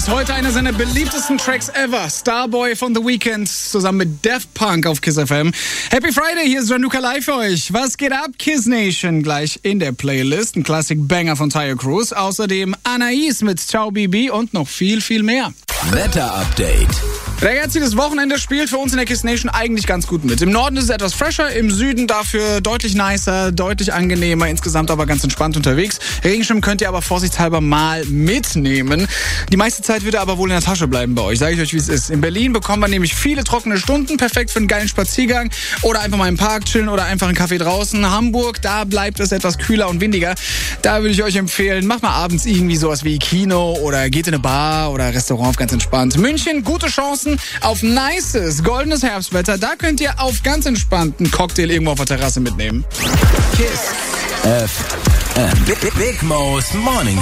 Bis heute einer seiner beliebtesten Tracks ever. Starboy von The Weeknd zusammen mit Daft Punk auf Kiss FM. Happy Friday, hier ist Gianluca live für euch. Was geht ab, Kiss Nation? Gleich in der Playlist. Ein Classic-Banger von Taio Cruz. Außerdem Anais mit Ciao Bibi und noch viel, viel mehr. Wetter-Update. Der jetzige Wochenende spielt für uns in der Kiss Nation eigentlich ganz gut mit. Im Norden ist es etwas fresher, im Süden dafür deutlich nicer, deutlich angenehmer, insgesamt aber ganz entspannt unterwegs. Regenschirm könnt ihr aber vorsichtshalber mal mitnehmen. Die meiste Zeit wird er aber wohl in der Tasche bleiben bei euch, sage ich euch, wie es ist. In Berlin bekommt man nämlich viele trockene Stunden, perfekt für einen geilen Spaziergang oder einfach mal im Park chillen oder einfach einen Kaffee draußen. Hamburg, da bleibt es etwas kühler und windiger. Da würde ich euch empfehlen, macht mal abends irgendwie sowas wie Kino oder geht in eine Bar oder Restaurant auf ganz entspannt. München, gute Chancen auf nices, goldenes Herbstwetter. Da könnt ihr auf ganz entspannten Cocktail irgendwo auf der Terrasse mitnehmen. Kiss FM. Big Mo's Morning